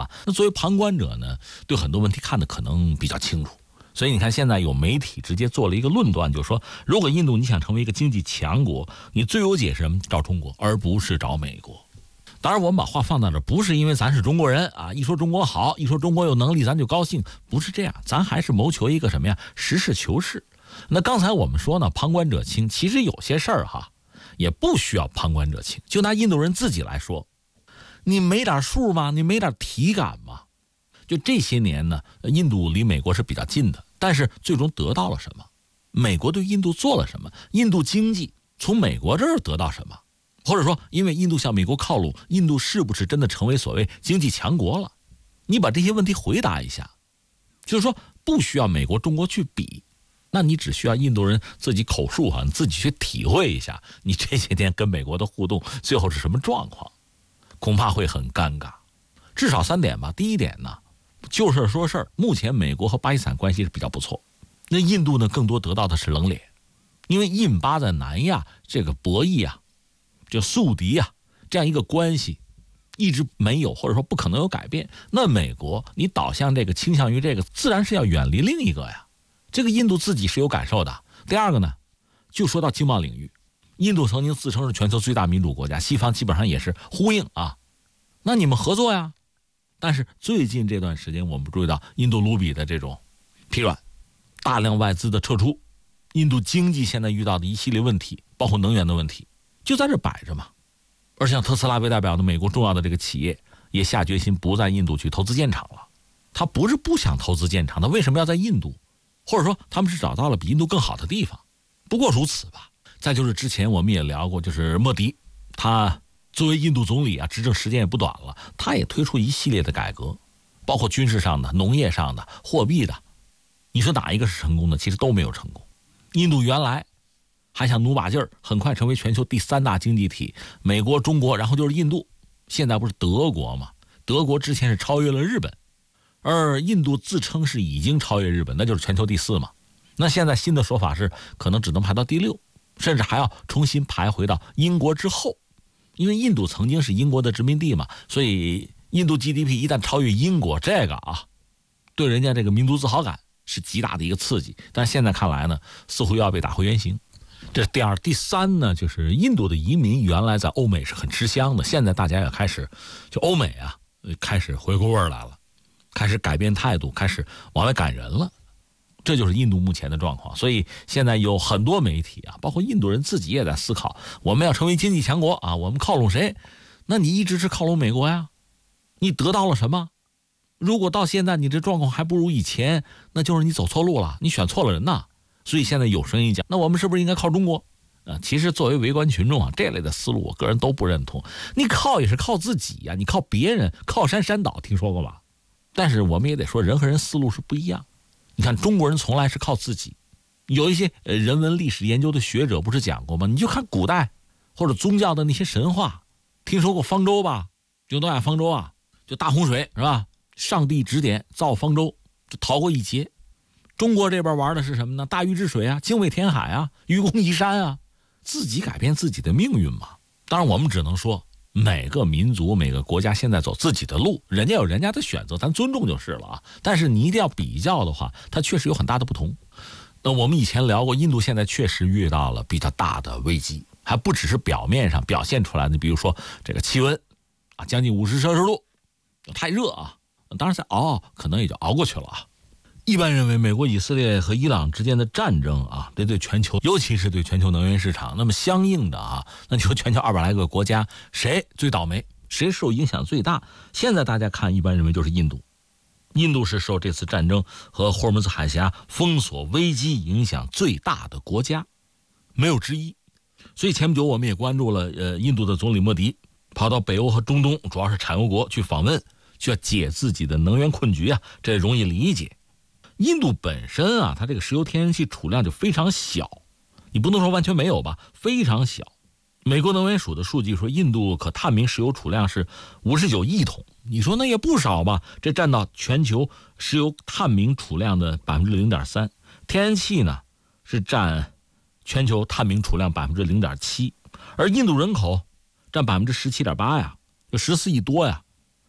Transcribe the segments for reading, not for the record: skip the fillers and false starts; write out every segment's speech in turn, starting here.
吧？那作为旁观者呢，对很多问题看得可能比较清楚。所以你看，现在有媒体直接做了一个论断，就是说，如果印度你想成为一个经济强国，你最优解是什么？找中国，而不是找美国。当然，我们把话放到这，不是因为咱是中国人啊，一说中国好，一说中国有能力，咱就高兴，不是这样。咱还是谋求一个什么呀？实事求是。那刚才我们说呢，旁观者清，其实有些事儿哈，也不需要旁观者清。就拿印度人自己来说，你没点数吗？你没点体感吗？就这些年呢，印度离美国是比较近的，但是最终得到了什么？美国对印度做了什么？印度经济从美国这儿得到什么？或者说，因为印度向美国靠拢，印度是不是真的成为所谓经济强国了？你把这些问题回答一下，就是说不需要美国、中国去比，那你只需要印度人自己口述你自己去体会一下，你这些天跟美国的互动最后是什么状况，恐怕会很尴尬。至少3点吧。第一点呢，就事说事儿，目前美国和巴基斯坦关系是比较不错，那印度呢更多得到的是冷脸，因为印巴在南亚这个博弈啊，就宿敌啊，这样一个关系一直没有，或者说不可能有改变。那美国你导向这个，倾向于这个，自然是要远离另一个呀。这个印度自己是有感受的。第二个呢，就说到经贸领域，印度曾经自称是全球最大民主国家，西方基本上也是呼应啊。那你们合作呀。但是最近这段时间，我们注意到印度卢比的这种疲软，大量外资的撤出，印度经济现在遇到的一系列问题，包括能源的问题，就在这摆着嘛。而像特斯拉为代表的美国重要的这个企业，也下决心不在印度去投资建厂了。他不是不想投资建厂，他为什么要在印度？或者说他们是找到了比印度更好的地方，不过如此吧。再就是之前我们也聊过，就是莫迪，他作为印度总理啊，执政时间也不短了，他也推出一系列的改革，包括军事上的、农业上的、货币的。你说哪一个是成功的？其实都没有成功。印度原来还想努把劲儿，很快成为全球第3大经济体，美国、中国，然后就是印度。现在不是德国吗？德国之前是超越了日本，而印度自称是已经超越日本，那就是全球第4嘛。那现在新的说法是，可能只能排到第6，甚至还要重新排回到英国之后。因为印度曾经是英国的殖民地嘛，所以印度 GDP 一旦超越英国，这个啊，对人家这个民族自豪感是极大的一个刺激。但是现在看来呢，似乎要被打回原形。这是第二。第三呢，就是印度的移民原来在欧美是很吃香的，现在大家也开始就欧美啊开始回过味儿来了，开始改变态度，开始往外赶人了。这就是印度目前的状况。所以现在有很多媒体啊，包括印度人自己也在思考，我们要成为经济强国啊，我们靠拢谁？那你一直是靠拢美国呀，你得到了什么？如果到现在你这状况还不如以前，那就是你走错路了，你选错了人呐。所以现在有声音讲，那我们是不是应该靠中国？其实作为围观群众啊，这类的思路我个人都不认同。你靠也是靠自己呀，你靠别人，靠山山倒，听说过吧？但是我们也得说，人和人思路是不一样。你看中国人从来是靠自己，有一些人文历史研究的学者不是讲过吗？你就看古代或者宗教的那些神话，听说过方舟吧？就诺亚方舟啊，就大洪水是吧？上帝指点造方舟，就逃过一劫。中国这边玩的是什么呢？大禹治水啊，精卫填海啊，愚公移山啊，自己改变自己的命运嘛。当然我们只能说每个民族每个国家现在走自己的路，人家有人家的选择，咱尊重就是了啊。但是你一定要比较的话，它确实有很大的不同。那我们以前聊过，印度现在确实遇到了比较大的危机，还不只是表面上表现出来的，比如说这个气温啊，将近50摄氏度，太热啊。当然再熬可能也就熬过去了啊。一般认为美国、以色列和伊朗之间的战争啊，这对全球，尤其是对全球能源市场，那么相应的啊，那就全球200来个国家，谁最倒霉，谁受影响最大？现在大家看，一般认为就是印度。印度是受这次战争和霍尔木兹海峡封锁危机影响最大的国家，没有之一。所以前不久我们也关注了印度的总理莫迪跑到北欧和中东，主要是产油国去访问，就要解自己的能源困局啊，这容易理解。印度本身啊，它这个石油天然气储量就非常小，你不能说完全没有吧，非常小。美国能源署的数据说，印度可探明石油储量是59亿桶，你说那也不少吧？这占到全球石油探明储量的 0.3%， 天然气呢是占全球探明储量 0.7%， 而印度人口占 17.8% 呀，就14亿多呀。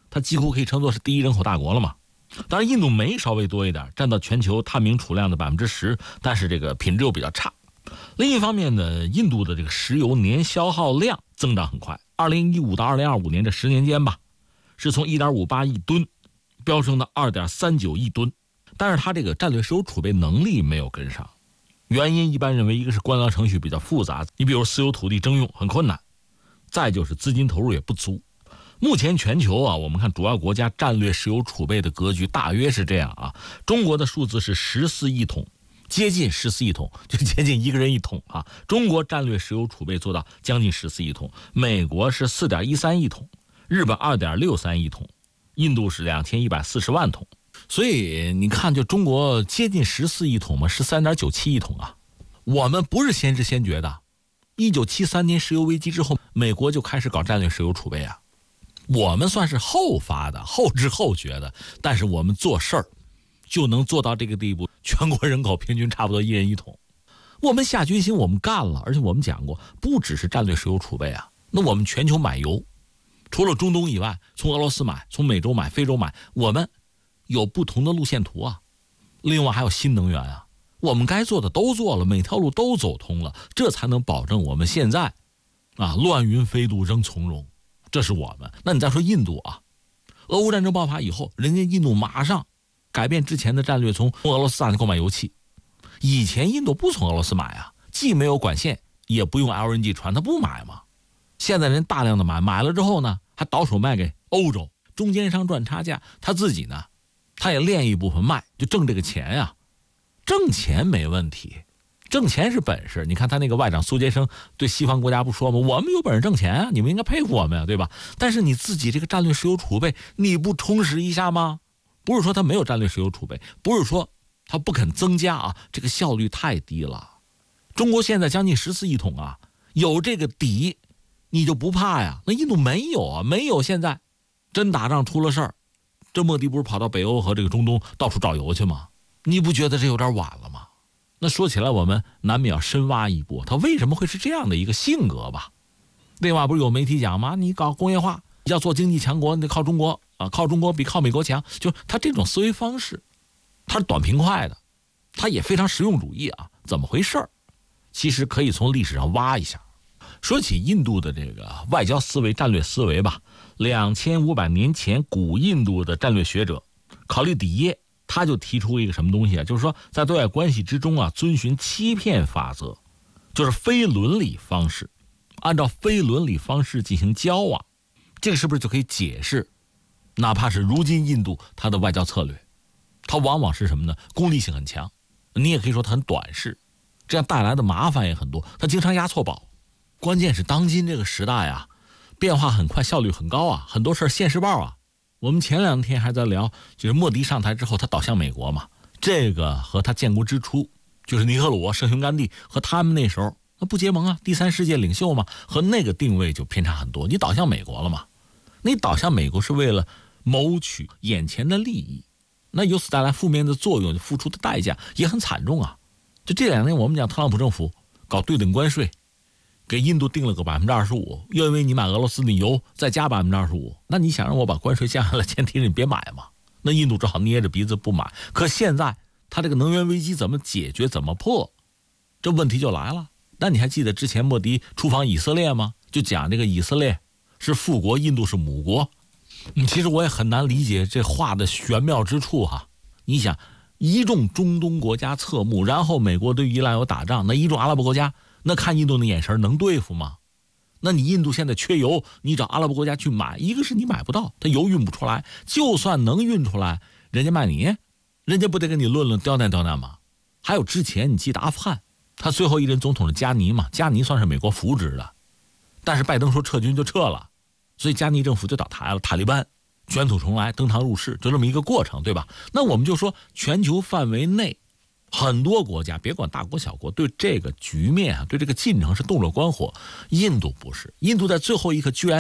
它几乎可以称作是第一人口大国了嘛。当然印度煤稍微多一点，占到全球探明储量的 10%， 但是这个品质又比较差。另一方面呢，印度的这个石油年消耗量增长很快，2015到2025年这10年间吧，是从 1.58 亿吨飙升到 2.39 亿吨，但是它这个战略石油储备能力没有跟上。原因一般认为，一个是官僚程序比较复杂，你比如私有土地征用很困难，再就是资金投入也不足。目前全球啊，我们看主要国家战略石油储备的格局大约是这样啊，中国的数字是14亿桶，接近14亿桶，就接近一个人一桶啊。中国战略石油储备做到将近14亿桶，美国是 4.13 亿桶，日本 2.63 亿桶，印度是2140万桶。所以你看，就中国接近14亿桶嘛，13.97亿桶啊。我们不是先知先觉的，1973年石油危机之后，美国就开始搞战略石油储备啊。我们算是后发的，后知后觉的，但是我们做事儿就能做到这个地步，全国人口平均差不多一人一桶。我们下决心，我们干了，而且我们讲过，不只是战略石油储备啊，那我们全球买油，除了中东以外，从俄罗斯买，从美洲买，非洲买，我们有不同的路线图啊。另外还有新能源啊，我们该做的都做了，每条路都走通了，这才能保证我们现在啊乱云飞渡仍从容。这是我们。那你再说印度啊，俄乌战争爆发以后，人家印度马上改变之前的战略，从俄罗斯大购买油气。以前印度不从俄罗斯买啊，既没有管线，也不用 LNG 船，他不买嘛。现在人大量的买了之后呢，还倒手卖给欧洲，中间商赚差价，他自己呢，他也炼一部分卖，就挣这个钱呀。挣钱没问题，挣钱是本事。你看他那个外长苏杰生对西方国家不说吗？我们有本事挣钱啊，你们应该佩服我们呀，对吧？但是你自己这个战略石油储备你不充实一下吗？不是说他没有战略石油储备，不是说他不肯增加啊，这个效率太低了。中国现在将近14亿桶啊，有这个底你就不怕呀。那印度没有啊，没有。现在真打仗出了事儿，这莫迪不是跑到北欧和这个中东到处找油去吗？你不觉得这有点晚了吗？那说起来，我们难免要深挖一步，他为什么会是这样的一个性格吧？另外不是有媒体讲吗？你搞工业化，要做经济强国，你得靠中国啊，靠中国比靠美国强。就他这种思维方式，他是短平快的，他也非常实用主义啊。怎么回事？其实可以从历史上挖一下。说起印度的这个外交思维、战略思维吧，2500年前，古印度的战略学者考利底耶，他就提出一个什么东西啊？就是说，在对外关系之中啊，遵循欺骗法则，就是非伦理方式，按照非伦理方式进行交往。这个是不是就可以解释，哪怕是如今印度它的外交策略，它往往是什么呢？功利性很强，你也可以说它很短视，这样带来的麻烦也很多。它经常押错宝，关键是当今这个时代啊，变化很快，效率很高啊，很多事现世报啊。我们前2天还在聊，就是莫迪上台之后他倒向美国嘛，这个和他建国之初，就是尼赫鲁、圣雄甘地和他们那时候那不结盟啊，第三世界领袖嘛，和那个定位就偏差很多。你倒向美国了嘛？你倒向美国是为了谋取眼前的利益，那由此带来负面的作用，付出的代价也很惨重啊。就这2年我们讲特朗普政府搞对等关税，给印度定了个 25%， 又因为你买俄罗斯的油再加 25%， 那你想让我把关税降下来，前提是你别买嘛。那印度只好捏着鼻子不买。可现在他这个能源危机怎么解决，怎么破，这问题就来了。那你还记得之前莫迪出访以色列吗？就讲这个以色列是父国，印度是母国。其实我也很难理解这话的玄妙之处哈。你想，一众中东国家侧目，然后美国对伊朗有打仗，那一众阿拉伯国家那看印度的眼神能对付吗？那你印度现在缺油，你找阿拉伯国家去买，一个是你买不到，他油运不出来，就算能运出来，人家卖你，人家不得跟你论论刁难刁难吗？还有之前你记得阿富汗，他最后一任总统是加尼嘛，加尼算是美国扶植的，但是拜登说撤军就撤了，所以加尼政府就倒台了，塔利班卷土重来，登堂入室，就这么一个过程，对吧？那我们就说全球范围内很多国家，别管大国小国，对这个局面啊，对这个进程是洞若观火。印度不是，印度在最后一刻居然